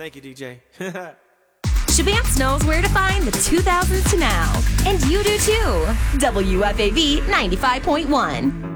Thank you, DJ. Shabamps knows where to find the 2000s to now. And you do too. WFAV 95.1.